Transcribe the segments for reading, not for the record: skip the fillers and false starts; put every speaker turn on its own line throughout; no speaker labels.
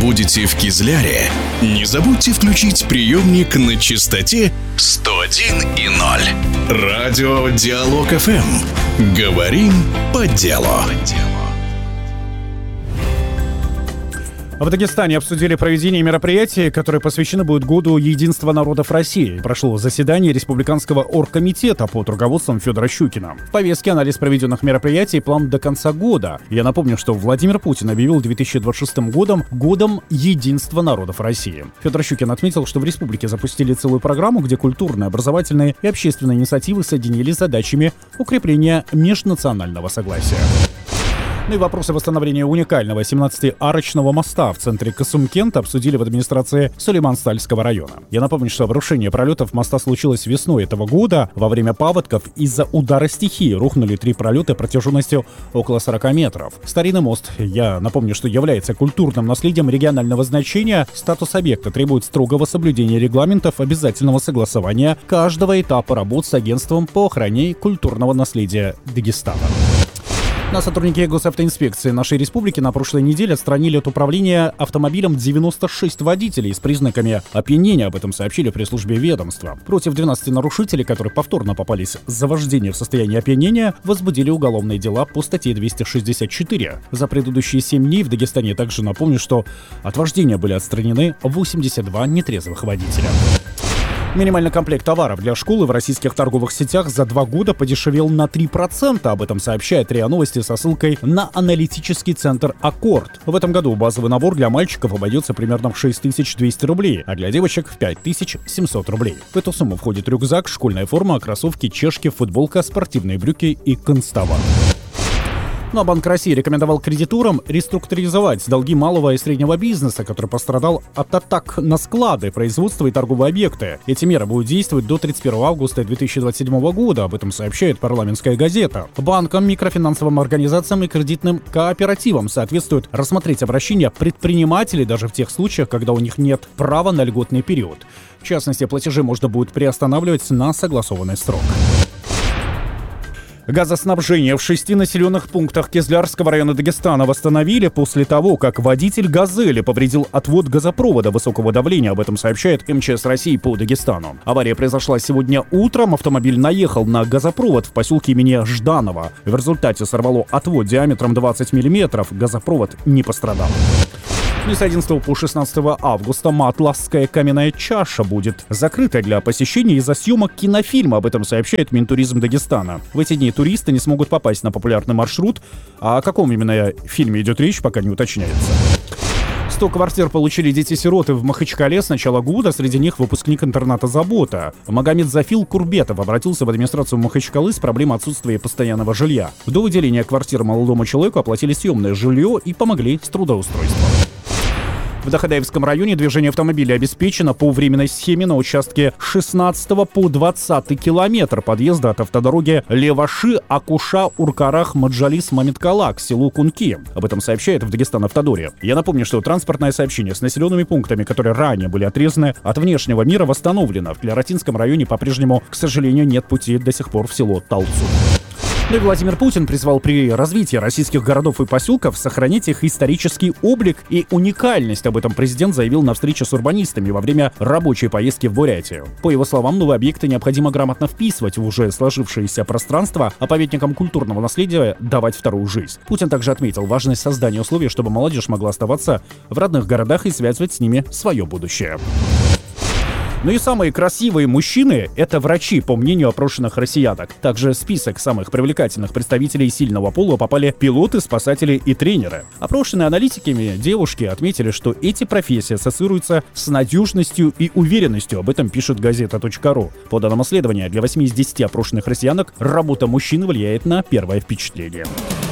будете в Кизляре, не забудьте включить приемник на частоте 101,0. Радио Диалог ФМ. Говорим по делу.
В Дагестане обсудили проведение мероприятий, которые посвящены будут Году единства народов России. Прошло заседание Республиканского оргкомитета под руководством Федора Щукина. В повестке анализ проведенных мероприятий и план до конца года. Я напомню, что Владимир Путин объявил 2026 годом Годом единства народов России. Федор Щукин отметил, что в республике запустили целую программу, где культурные, образовательные и общественные инициативы соединились с задачами укрепления межнационального согласия. Ну и вопросы восстановления уникального 17-арочного моста в центре Касымкента обсудили в администрации Сулейман-Стальского района. Я напомню, что обрушение пролетов моста случилось весной этого года. Во время паводков из-за удара стихии рухнули 3 пролета протяженностью около 40 метров. Старинный мост, я напомню, что является культурным наследием регионального значения. Статус объекта требует строгого соблюдения регламентов, обязательного согласования каждого этапа работ с агентством по охране культурного наследия Дагестана. Сотрудники госавтоинспекции нашей республики на прошлой неделе отстранили от управления автомобилем 96 водителей с признаками опьянения. Об этом сообщили в пресс-службе ведомства. Против 12 нарушителей, которые повторно попались за вождение в состоянии опьянения, возбудили уголовные дела по статье 264. За предыдущие 7 дней в Дагестане также напомню, что от вождения были отстранены 82 нетрезвых водителя. Минимальный комплект товаров для школы в российских торговых сетях за 2 года подешевел на 3%. Об этом сообщает РИА Новости со ссылкой на аналитический центр «Аккорд». В этом году базовый набор для мальчиков обойдется примерно в 6200 рублей, а для девочек в 5700 рублей. В эту сумму входит рюкзак, школьная форма, кроссовки, чешки, футболка, спортивные брюки и канцтовар. Ну а Банк России рекомендовал кредиторам реструктуризовать долги малого и среднего бизнеса, который пострадал от атак на склады, производство и торговые объекты. Эти меры будут действовать до 31 августа 2027 года. Об этом сообщает «Парламентская газета». Банкам, микрофинансовым организациям и кредитным кооперативам соответствует рассмотреть обращения предпринимателей даже в тех случаях, когда у них нет права на льготный период. В частности, платежи можно будет приостанавливать на согласованный срок. Газоснабжение в 6 населенных пунктах Кизлярского района Дагестана восстановили после того, как водитель «Газели» повредил отвод газопровода высокого давления. Об этом сообщает МЧС России по Дагестану. Авария произошла сегодня утром. Автомобиль наехал на газопровод в поселке имени Жданова. В результате сорвало отвод диаметром 20 мм. Газопровод не пострадал. С 11 по 16 августа Матласская каменная чаша будет закрыта для посещения из-за съемок кинофильма. Об этом сообщает Минтуризм Дагестана. В эти дни туристы не смогут попасть на популярный маршрут. А о каком именно фильме идет речь, пока не уточняется. 100 квартир получили дети-сироты в Махачкале с начала года. Среди них выпускник интерната «Забота». Магомед Зафил Курбетов обратился в администрацию Махачкалы с проблемой отсутствия постоянного жилья. До выделения квартиры молодому человеку оплатили съемное жилье и помогли с трудоустройством. В Дахадаевском районе движение автомобилей обеспечено по временной схеме на участке 16 по 20 километр подъезда от автодороги Леваши-Акуша-Уркарах-Маджалис-Мамиткала к селу Кунки. Об этом сообщает в Дагестан Автодоре. Я напомню, что транспортное сообщение с населенными пунктами, которые ранее были отрезаны от внешнего мира, восстановлено. В Клератинском районе по-прежнему, к сожалению, нет пути до сих пор в село Талцу. Ну и Владимир Путин призвал при развитии российских городов и поселков сохранить их исторический облик и уникальность. Об этом президент заявил на встрече с урбанистами во время рабочей поездки в Бурятию. По его словам, новые объекты необходимо грамотно вписывать в уже сложившееся пространство, а памятникам культурного наследия давать вторую жизнь. Путин также отметил важность создания условий, чтобы молодежь могла оставаться в родных городах и связывать с ними свое будущее. Ну и самые красивые мужчины – это врачи, по мнению опрошенных россиянок. Также в список самых привлекательных представителей сильного пола попали пилоты, спасатели и тренеры. Опрошенные аналитиками девушки отметили, что эти профессии ассоциируются с надежностью и уверенностью. Об этом пишет газета.ру. По данным исследования, для 8 из 10 опрошенных россиянок работа мужчины влияет на первое впечатление.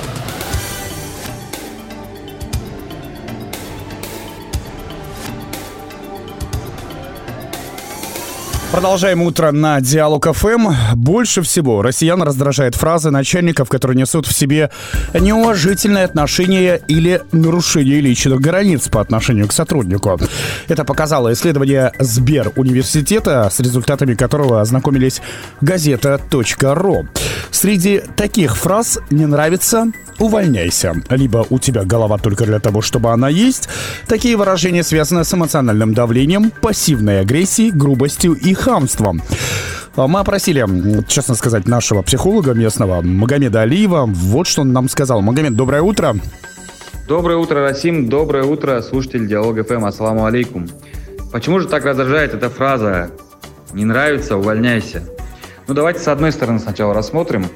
Продолжаем утро на Диалог ФМ. Больше всего россиян раздражает фраза начальников, которые несут в себе неуважительное отношение или нарушение личных границ по отношению к сотруднику. Это показало исследование Сберуниверситета, с результатами которого ознакомились газета.ру. Среди таких фраз «не нравится», «увольняйся», либо «у тебя голова только для того, чтобы она есть». Такие выражения связаны с эмоциональным давлением, пассивной агрессией, грубостью и хамством. Мы опросили, честно сказать, нашего психолога местного Магомеда Алиева. Вот что он нам сказал. Магомед, доброе утро.
Доброе утро, Расим. Доброе утро, слушатель Диалог ФМ. Ассаламу алейкум. Почему же так раздражает эта фраза «не нравится, увольняйся»? Ну, давайте с одной стороны сначала рассмотрим.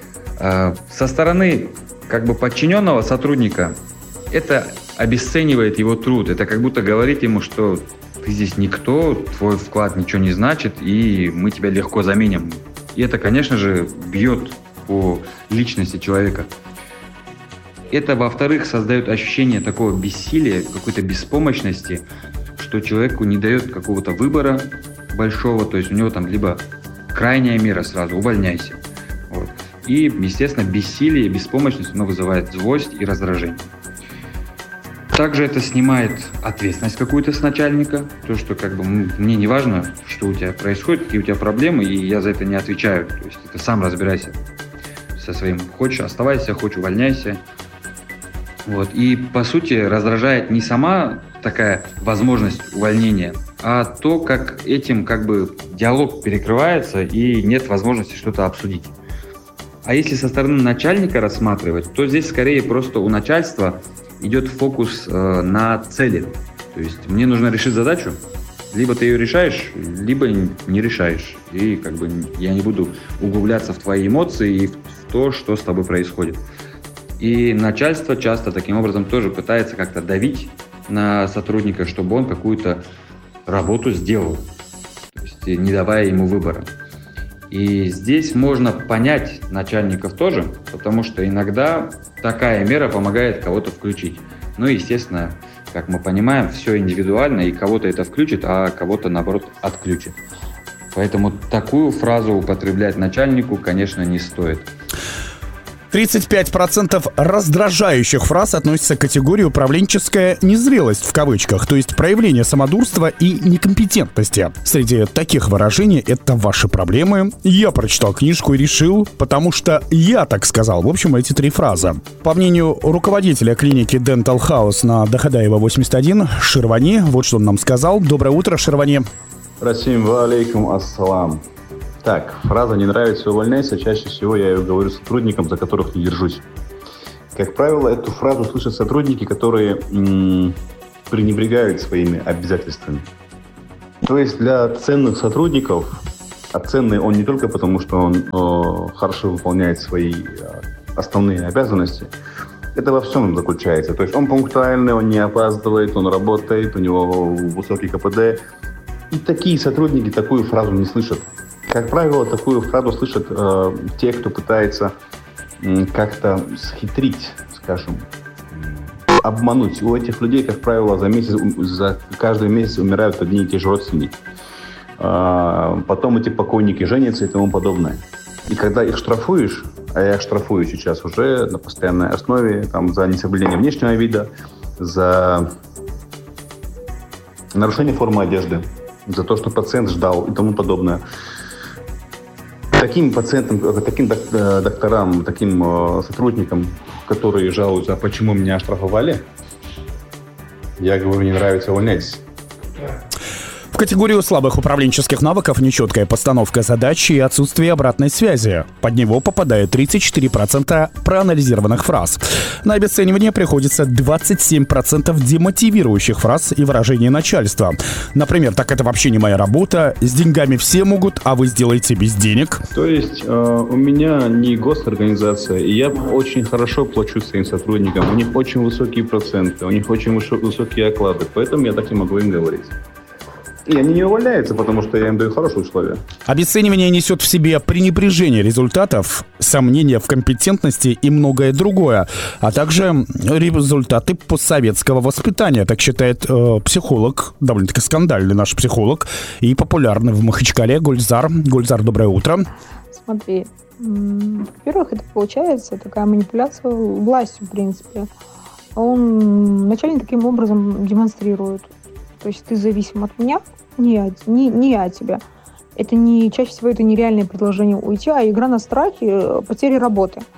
Со стороны подчиненного сотрудника это обесценивает его труд. Это как будто говорит ему, что ты здесь никто, твой вклад ничего не значит, и мы тебя легко заменим. И это, конечно же, бьет по личности человека. Это, во-вторых, создает ощущение такого бессилия, какой-то беспомощности, что человеку не дает какого-то выбора большого, то есть у него там либо крайняя мера сразу, увольняйся. Вот. И, естественно, бессилие, беспомощность, оно вызывает злость и раздражение. Также это снимает ответственность какую-то с начальника, то, что мне не важно, что у тебя происходит, какие у тебя проблемы, и я за это не отвечаю. То есть ты сам разбирайся со своим. Хочешь, оставайся, хочешь, увольняйся. Вот. И, по сути, раздражает не сама такая возможность увольнения, а то, как этим диалог перекрывается и нет возможности что-то обсудить. А если со стороны начальника рассматривать, то здесь скорее просто у начальства идет фокус на цели. То есть мне нужно решить задачу, либо ты ее решаешь, либо не решаешь. И я не буду углубляться в твои эмоции и в то, что с тобой происходит. И начальство часто таким образом тоже пытается как-то давить на сотрудника, чтобы он какую-то работу сделал, то есть не давая ему выбора. И здесь можно понять начальников тоже, потому что иногда такая мера помогает кого-то включить. Ну и, естественно, как мы понимаем, все индивидуально, и кого-то это включит, а кого-то, наоборот, отключит. Поэтому такую фразу употреблять начальнику, конечно, не стоит.
35% раздражающих фраз относятся к категории «управленческая незрелость» в кавычках, то есть проявление самодурства и некомпетентности. Среди таких выражений это ваши проблемы, я прочитал книжку и решил, потому что я так сказал. В общем, эти три фразы. По мнению руководителя клиники Dental House на Дахадаева 81 Ширвани, вот что он нам сказал. Доброе утро, Ширвани.
Расим, ва алейкум ассалам. Так, фраза «не нравится, увольняйся», чаще всего я ее говорю сотрудникам, за которых не держусь. Как правило, эту фразу слышат сотрудники, которые пренебрегают своими обязательствами. То есть для ценных сотрудников, а ценный он не только потому, что он хорошо выполняет свои основные обязанности, это во всем заключается. То есть он пунктуальный, он не опаздывает, он работает, у него высокий КПД. И такие сотрудники такую фразу не слышат. Как правило, такую фразу слышат те, кто пытается как-то схитрить, скажем, обмануть. У этих людей, как правило, за каждый месяц умирают одни и те же родственники. Потом эти покойники женятся и тому подобное. И когда их штрафуешь, а я их штрафую сейчас уже на постоянной основе, за несоблюдение внешнего вида, за нарушение формы одежды, за то, что пациент ждал и тому подобное. Таким пациентам, таким докторам, таким сотрудникам, которые жалуются, а почему меня оштрафовали, я говорю, не нравится, увольняйтесь.
В категорию слабых управленческих навыков нечеткая постановка задачи и отсутствие обратной связи. Под него попадает 34% проанализированных фраз. На обесценивание приходится 27% демотивирующих фраз и выражений начальства. Например, «так это вообще не моя работа», «с деньгами все могут, а вы сделаете без денег».
То есть у меня не госорганизация, и я очень хорошо плачу своим сотрудникам. У них очень высокие проценты, у них очень высокие оклады, поэтому я так не могу им говорить. И они не увольняются, потому что я им даю хорошие условия.
Обесценивание несет в себе пренебрежение результатов, сомнения в компетентности и многое другое, а также результаты постсоветского воспитания, так считает психолог, довольно-таки скандальный наш психолог и популярный в Махачкале Гульзар. Гульзар, доброе утро.
Смотри, во-первых, это получается такая манипуляция властью, в принципе. Начальник таким образом демонстрирует. То есть ты зависим от меня, не я от тебя. Чаще всего это нереальное предложение уйти, а игра на страхе, потери работы.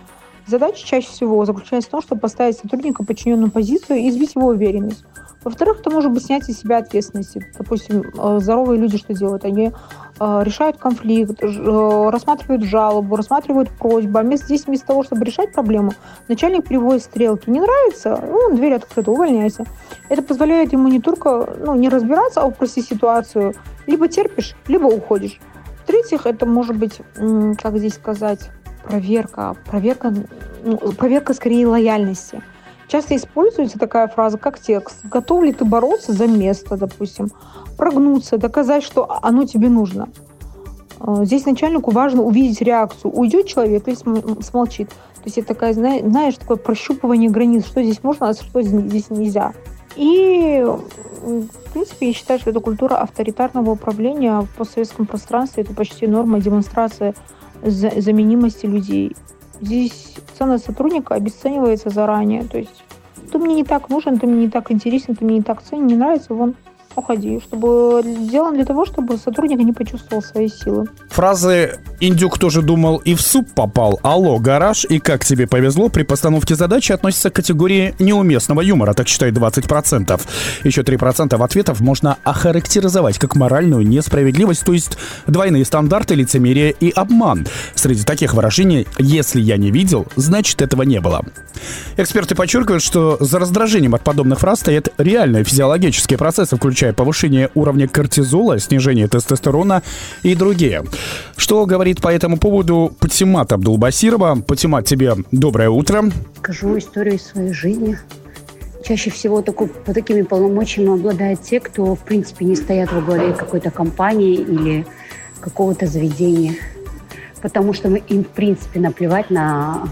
Задача чаще всего заключается в том, чтобы поставить сотрудника в подчиненную позицию и избить его уверенность. Во-вторых, это может быть снятие с себя ответственности. Допустим, здоровые люди что делают? Они решают конфликт, рассматривают жалобу, рассматривают просьбу. А вместо того, чтобы решать проблему, начальник переводит стрелки. Не нравится? Дверь открыта, увольняйся. Это позволяет ему не только не разбираться, а упростить ситуацию. Либо терпишь, либо уходишь. В-третьих, это может быть, как здесь сказать, проверка скорее лояльности. Часто используется такая фраза, как текст. Готов ли ты бороться за место, допустим, прогнуться, доказать, что оно тебе нужно. Здесь начальнику важно увидеть реакцию. Уйдет человек или смолчит. То есть это такая, знаешь, такое прощупывание границ, что здесь можно, а что здесь нельзя. И, в принципе, я считаю, что эта культура авторитарного управления в постсоветском пространстве – это почти норма демонстрация заменимости людей. Здесь ценность сотрудника обесценивается заранее. То есть ты мне не так нужен, ты мне не так интересен, ты мне не так ценен, не нравится, вон, уходи. Сделано для того, чтобы сотрудник не почувствовал свои силы.
Фразы «Индюк тоже думал и в суп попал», «Алло, гараж» и «Как тебе повезло» при постановке задачи относятся к категории неуместного юмора, так считает 20%. Еще 3% ответов можно охарактеризовать как моральную несправедливость, то есть двойные стандарты, лицемерие и обман. Среди таких выражений «если я не видел, значит этого не было». Эксперты подчеркивают, что за раздражением от подобных фраз стоят реальные физиологические процессы, включая повышение уровня кортизола, снижение тестостерона и другие. Что говорит по этому поводу Патимат Абдулбасирова? Патимат, тебе доброе утро.
Скажу историю из своей жизни. Чаще всего по такими полномочиями обладают те, кто, в принципе, не стоят во главе какой-то компании или какого-то заведения. Потому что им, в принципе, наплевать на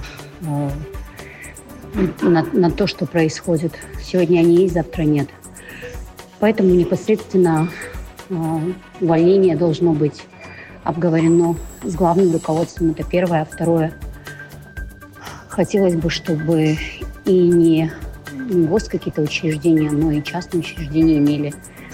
то, что происходит. Сегодня они есть, завтра нет. Поэтому непосредственно увольнение должно быть обговорено с главным руководством. Это первое. А второе. Хотелось бы, чтобы и не гос какие-то учреждения, но и частные учреждения имели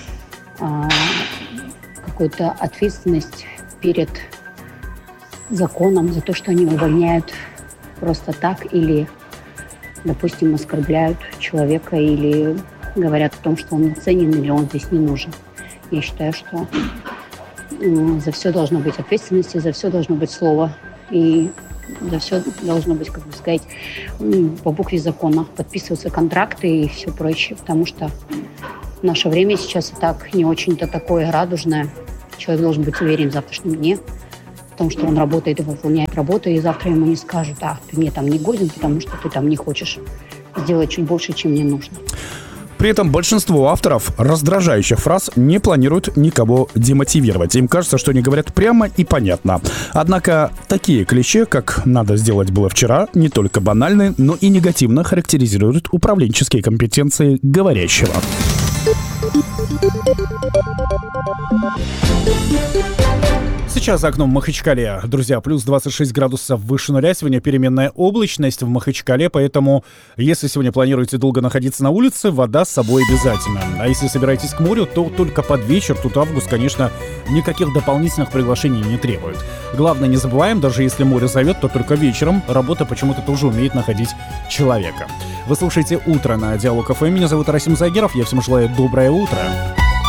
какую-то ответственность перед законом за то, что они увольняют просто так или, допустим, оскорбляют человека или говорят о том, что он не ценен или он здесь не нужен. Я считаю, что за все должна быть ответственность, и за все должно быть слово. И за все должно быть, как бы сказать, по букве закона. Подписываться контракты и все прочее. Потому что в наше время сейчас и так не очень-то такое радужное. Человек должен быть уверен в завтрашнем дне, в том, что он работает и выполняет работу, и завтра ему не скажут: ты мне там не годен, потому что ты там не хочешь сделать чуть больше, чем мне нужно.
При этом большинство авторов раздражающих фраз не планируют никого демотивировать. Им кажется, что они говорят прямо и понятно. Однако такие клише, как «надо сделать было вчера», не только банальны, но и негативно характеризуют управленческие компетенции говорящего. Сейчас за окном в Махачкале, друзья, плюс 26 градусов выше нуля. Сегодня переменная облачность в Махачкале, поэтому если сегодня планируете долго находиться на улице, вода с собой обязательно. А если собираетесь к морю, то только под вечер. Тут август, конечно, никаких дополнительных приглашений не требует. Главное, не забываем, даже если море зовет, то только вечером. Работа почему-то тоже умеет находить человека. Вы слушаете «Утро» на Диалог ФМ. Меня зовут Расим Загеров. Я всем желаю доброе утро.